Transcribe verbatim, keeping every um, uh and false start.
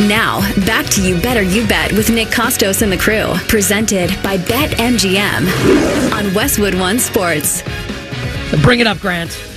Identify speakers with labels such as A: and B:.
A: Now, back to You Better You Bet with Nick Costos and the crew. Presented by BetMGM on Westwood One Sports.
B: Bring it up, Grant.